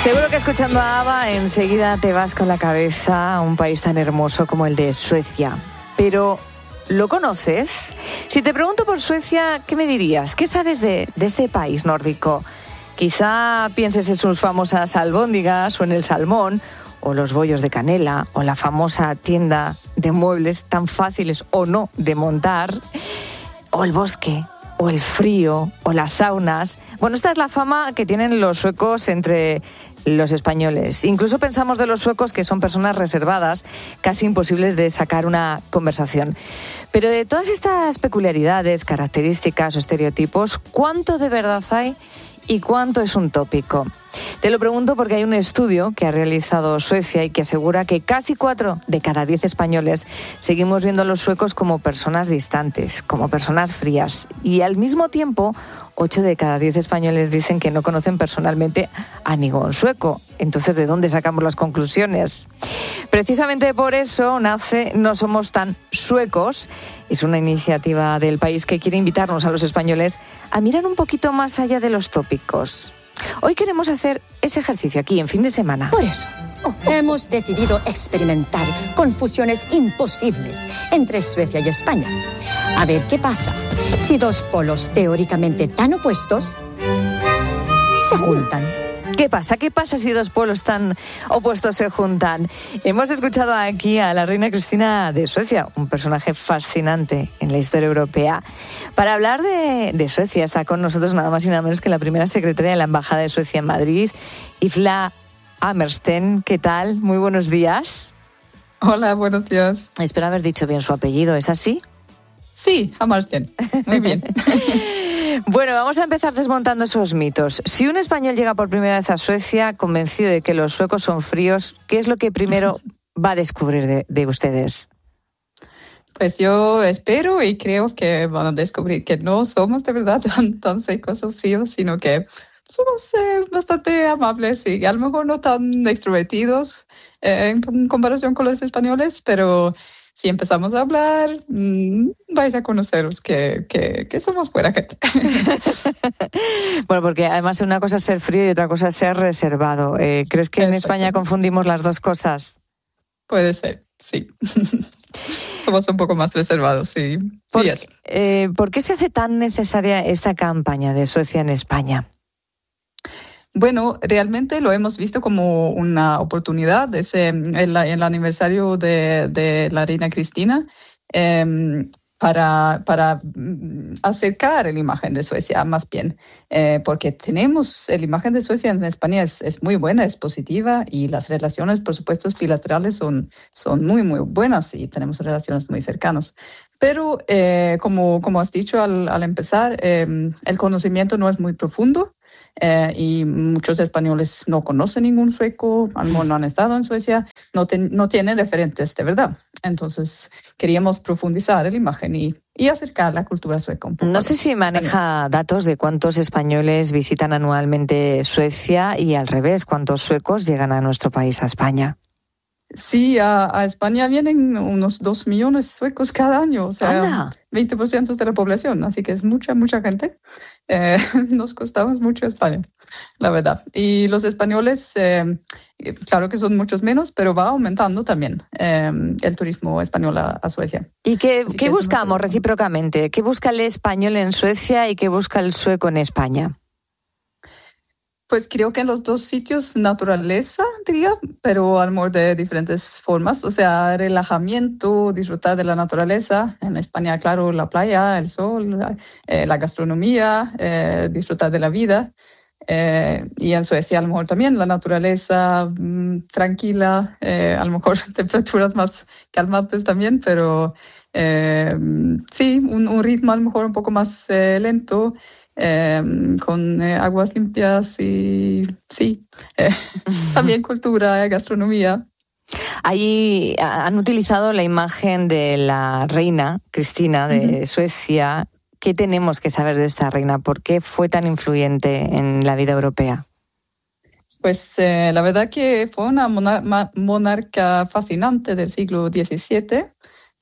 Seguro que escuchando a ABBA enseguida te vas con la cabeza a un país tan hermoso como el de Suecia. Pero, ¿lo conoces? Si te pregunto por Suecia, ¿qué me dirías? ¿Qué sabes de este país nórdico? Quizá pienses en sus famosas albóndigas o en el salmón, o los bollos de canela, o la famosa tienda de muebles tan fáciles o no de montar, o el bosque, o el frío, o las saunas. Bueno, esta es la fama que tienen los suecos entre los españoles. Incluso pensamos de los suecos que son personas reservadas, casi imposibles de sacar una conversación. Pero de todas estas peculiaridades, características o estereotipos, ¿cuánto de verdad hay y cuánto es un tópico? Te lo pregunto porque hay un estudio que ha realizado Suecia y que asegura que casi 4 de cada 10 españoles seguimos viendo a los suecos como personas distantes, como personas frías. Y al mismo tiempo, 8 de cada 10 españoles dicen que no conocen personalmente a ningún sueco. Entonces, ¿de dónde sacamos las conclusiones? Precisamente por eso nace No Somos Tan Suecos. Es una iniciativa del país que quiere invitarnos a los españoles a mirar un poquito más allá de los tópicos. Hoy queremos hacer ese ejercicio aquí en Fin de Semana. Por eso, hemos decidido experimentar con fusiones imposibles entre Suecia y España. A ver qué pasa si dos polos teóricamente tan opuestos se juntan. ¿Qué pasa? ¿Qué pasa si dos pueblos tan opuestos se juntan? Hemos escuchado aquí a la reina Cristina de Suecia, un personaje fascinante en la historia europea. Para hablar de Suecia está con nosotros nada más y nada menos que la primera secretaria de la Embajada de Suecia en Madrid, Ifla Hammersten. ¿Qué tal? Muy buenos días. Hola, buenos días. Espero haber dicho bien su apellido, ¿es así? Sí, Hammersten. Muy bien. Bueno, vamos a empezar desmontando esos mitos. Si un español llega por primera vez a Suecia convencido de que los suecos son fríos, ¿qué es lo que primero va a descubrir de ustedes? Pues yo espero y creo que van a descubrir que no somos de verdad tan secos o fríos, sino que somos bastante amables y a lo mejor no tan extrovertidos en comparación con los españoles, pero si empezamos a hablar, vais a conoceros que somos buena gente. Bueno, porque además una cosa es ser frío y otra cosa es ser reservado. ¿Crees que en España confundimos las dos cosas? Puede ser, sí. Somos un poco más reservados, sí. ¿Por qué se hace tan necesaria esta campaña de Suecia en España? Bueno, realmente lo hemos visto como una oportunidad. El aniversario de la reina Cristina para acercar la imagen de Suecia más bien, porque tenemos la imagen de Suecia en España es muy buena, es positiva y las relaciones, por supuesto, bilaterales son muy, muy buenas y tenemos relaciones muy cercanas. Pero como has dicho al empezar, el conocimiento no es muy profundo. Y muchos españoles no conocen ningún sueco, no han estado en Suecia, no tienen referentes de verdad. Entonces queríamos profundizar la imagen y acercar la cultura sueca un poco. No sé si maneja datos de cuántos españoles visitan anualmente Suecia y al revés, cuántos suecos llegan a nuestro país, a España. Sí, a España vienen unos 2 millones suecos cada año, o sea, ¡anda! 20% de la población, así que es mucha gente. Nos costamos mucho España, la verdad. Y los españoles, claro que son muchos menos, pero va aumentando también el turismo español a Suecia. ¿Y qué buscamos recíprocamente? ¿Qué busca el español en Suecia y qué busca el sueco en España? Pues creo que en los dos sitios naturaleza, diría, pero a lo mejor de diferentes formas. O sea, relajamiento, disfrutar de la naturaleza. En España, claro, la playa, el sol, la gastronomía, disfrutar de la vida. Y en Suecia a lo mejor también la naturaleza tranquila, a lo mejor temperaturas más calmantes también, pero sí, un ritmo a lo mejor un poco más lento. Con aguas limpias y sí, también cultura, gastronomía. Allí han utilizado la imagen de la reina Cristina de Suecia. ¿Qué tenemos que saber de esta reina? ¿Por qué fue tan influyente en la vida europea? Pues la verdad que fue una monarca fascinante del siglo XVII,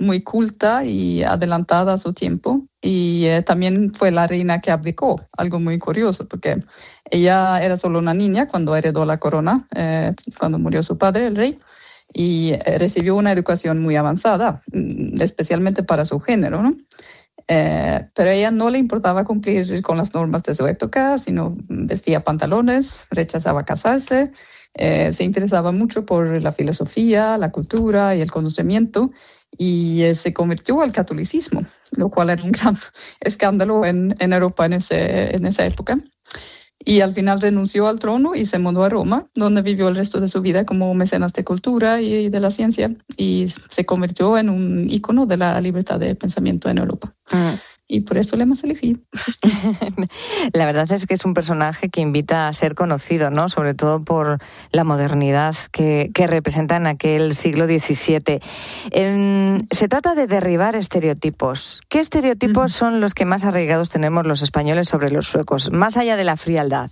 muy culta y adelantada a su tiempo. Y también fue la reina que abdicó, algo muy curioso, porque ella era solo una niña cuando heredó la corona, cuando murió su padre, el rey, y recibió una educación muy avanzada, especialmente para su género, ¿no? Pero a ella no le importaba cumplir con las normas de su época, sino vestía pantalones, rechazaba casarse, se interesaba mucho por la filosofía, la cultura y el conocimiento, y se convirtió al catolicismo, lo cual era un gran escándalo en Europa en esa época. Y al final renunció al trono y se mudó a Roma, donde vivió el resto de su vida como mecenas de cultura y de la ciencia, y se convirtió en un ícono de la libertad de pensamiento en Europa. Y por eso le hemos elegido. La verdad es que es un personaje que invita a ser conocido, ¿no? Sobre todo por la modernidad que representa en aquel siglo XVII. Se trata de derribar estereotipos. ¿Qué estereotipos son los que más arraigados tenemos los españoles sobre los suecos, más allá de la frialdad?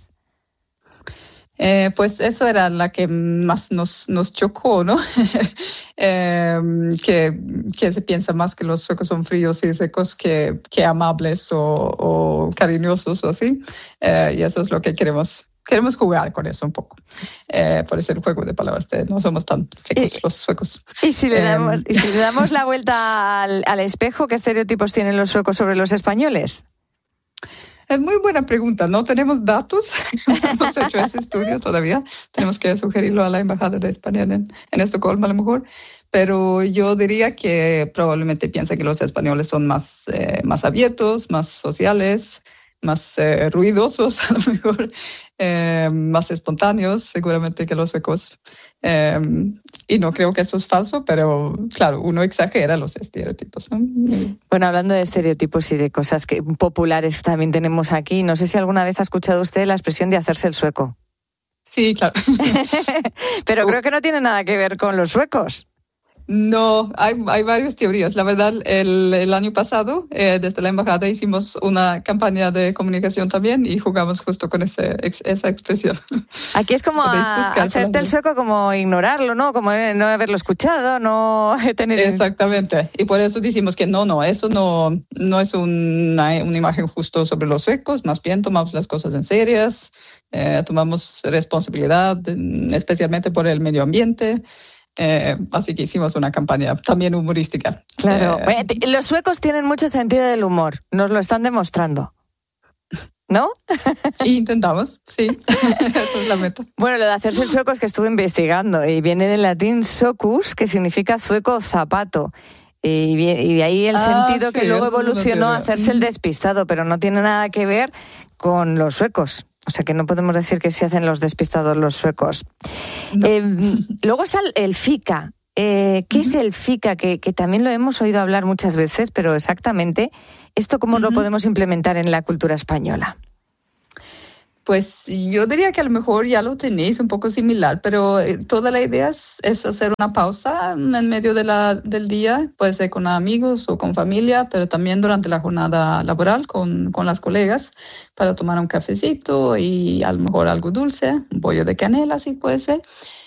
Pues eso era la que más nos chocó, ¿no? Que se piensa más que los suecos son fríos y secos que amables o cariñosos o así. Y eso es lo que queremos jugar con eso un poco. Por eso el juego de palabras no somos tan secos los suecos. Y si le damos la vuelta al espejo, ¿qué estereotipos tienen los suecos sobre los españoles? Es muy buena pregunta. No tenemos datos. No hemos hecho ese estudio todavía. Tenemos que sugerirlo a la Embajada de España en Estocolmo a lo mejor. Pero yo diría que probablemente piensa que los españoles son más abiertos, más sociales, más ruidosos a lo mejor, más espontáneos seguramente que los suecos. Y no creo que eso es falso, pero claro, uno exagera los estereotipos, ¿no? Bueno, hablando de estereotipos y de cosas populares también tenemos aquí, no sé si alguna vez ha escuchado usted la expresión de hacerse el sueco. Sí, claro. Pero creo que no tiene nada que ver con los suecos. No, hay varias teorías. La verdad, el año pasado, desde la embajada hicimos una campaña de comunicación también y jugamos justo con esa expresión. Aquí es como hacerte el sueco, como ignorarlo, ¿no? Como no haberlo escuchado, no tener... Exactamente. Y por eso decimos que no, eso no es una imagen justo sobre los suecos, más bien tomamos las cosas en serias, tomamos responsabilidad, especialmente por el medio ambiente. Así que hicimos una campaña también humorística. Claro, los suecos tienen mucho sentido del humor, nos lo están demostrando, ¿no? Intentamos, sí, esa es la meta. Bueno, lo de hacerse el sueco es que estuve investigando y viene del latín socus, que significa sueco o zapato. Y de ahí el sentido que luego evolucionó a hacerse el despistado, pero no tiene nada que ver con los suecos. O sea que no podemos decir que se hacen los despistados los suecos. No. Luego está el fika. ¿Qué es el fika? Que también lo hemos oído hablar muchas veces, pero exactamente, ¿esto cómo lo podemos implementar en la cultura española? Pues yo diría que a lo mejor ya lo tenéis un poco similar, pero toda la idea es hacer una pausa en medio del día, puede ser con amigos o con familia, pero también durante la jornada laboral con las colegas para tomar un cafecito y a lo mejor algo dulce, un bollo de canela, sí puede ser,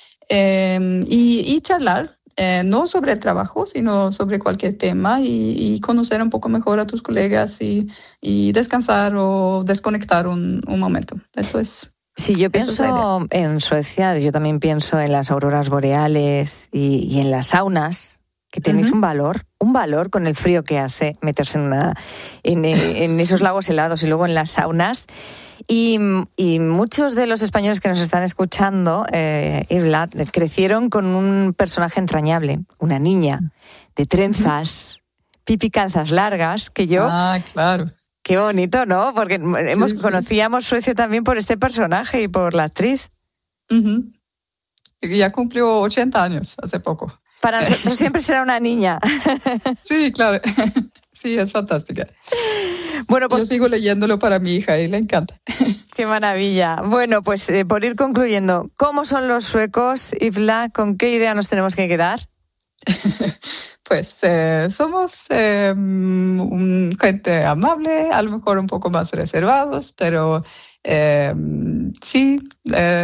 y charlar. No sobre el trabajo, sino sobre cualquier tema y conocer un poco mejor a tus colegas y descansar o desconectar un momento. Eso es. Sí, yo pienso en Suecia, yo también pienso en las auroras boreales y en las saunas, que tenéis un valor con el frío que hace meterse en esos lagos helados y luego en las saunas. Y muchos de los españoles que nos están escuchando, Irla, crecieron con un personaje entrañable, una niña de trenzas, calzas largas, que yo... Ah, claro. Qué bonito, ¿no? Porque conocíamos Suecia también por este personaje y por la actriz. Ya cumplió 80 años hace poco. Para nosotros siempre será una niña. Sí, claro. Sí, es fantástica. Bueno, pues, yo sigo leyéndolo para mi hija y le encanta. Qué maravilla. Bueno, pues por ir concluyendo, ¿cómo son los suecos, Ivla? ¿Con qué idea nos tenemos que quedar? Pues somos gente amable, a lo mejor un poco más reservados, pero sí,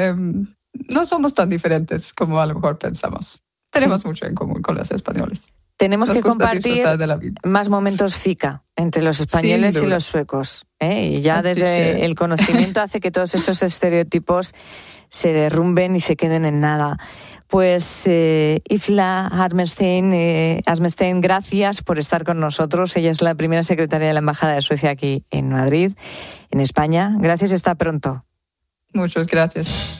no somos tan diferentes como a lo mejor pensamos. Tenemos mucho en común con los españoles. Tenemos que compartir de la vida. más momentos FICA entre los españoles y los suecos, ¿eh? Y ya Así desde que... el conocimiento hace que todos esos estereotipos se derrumben y se queden en nada. Pues Ifla Harmenstein, gracias por estar con nosotros. Ella es la primera secretaria de la Embajada de Suecia aquí en Madrid, en España. Gracias y hasta pronto. Muchas gracias.